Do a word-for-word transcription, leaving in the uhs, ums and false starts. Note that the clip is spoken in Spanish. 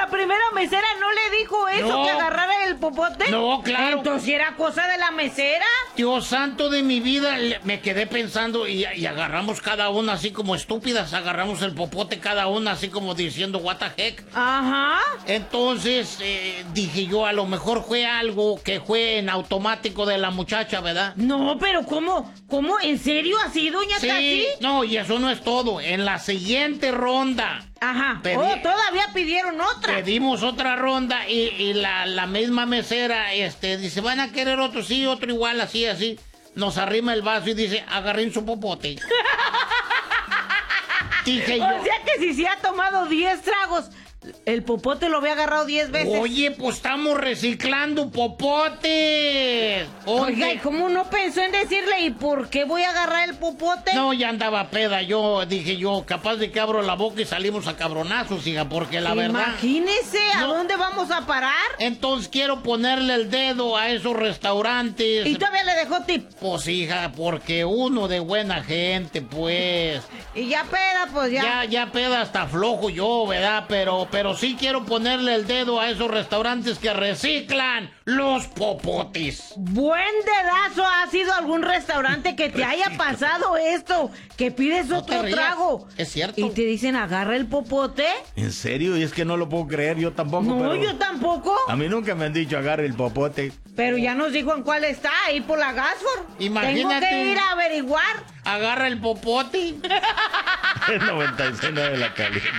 la primera mesera no le dijo eso, No. que agarrara el popote. No, claro. Entonces era cosa de la mesera. Dios santo de mi vida, le- me quedé pensando y, y agarramos cada una así como estúpidas, agarramos el popote cada una así como diciendo what the heck. Ajá. Entonces eh, dije yo, a lo mejor fue algo que fue en automático de la muchacha, ¿verdad? No, pero ¿cómo? ¿Cómo? ¿En serio así, doña Sí, Tati? no, y eso no es todo. En la siguiente ronda Ajá. Pedí- Oh, todavía pidieron otra. pedimos otra ronda y, y la, la misma mesera este, dice, ¿van a querer otro? Sí, otro igual, así, así. Nos arrima el vaso y dice, agarren su popote. Dije yo, O sea que si se ha tomado diez tragos, el popote lo había agarrado diez veces. oye, pues estamos reciclando popotes. Oiga, ¿y Oye, cómo no pensó en decirle, ¿y por qué voy a agarrar el popote? no, ya andaba peda. Yo dije yo, capaz de que abro la boca y salimos a cabronazos, hija, porque la verdad... Imagínese, ¿a No. dónde vamos a parar? Entonces quiero ponerle el dedo a esos restaurantes. Y todavía le dejó tip. Pues hija, porque uno de buena gente, pues. Y ya peda, pues ya. Ya, ya peda hasta flojo yo, ¿verdad? Pero, pero sí quiero ponerle el dedo a esos restaurantes que reciclan los popotes. Buen dedazo ha sido algún restaurante que te haya pasado esto, que pides No te otro rías, trago. es cierto. Y te dicen, agarra el popote. ¿En serio? Y es que no lo puedo creer, yo tampoco. No, pero yo tampoco. a mí nunca me han dicho agarre el popote. Pero ya nos dijo en cuál está, ahí por la Gasford. Imagínate. Tengo que ir a averiguar. Agarra el popote. Es noventa y seis de la calidad.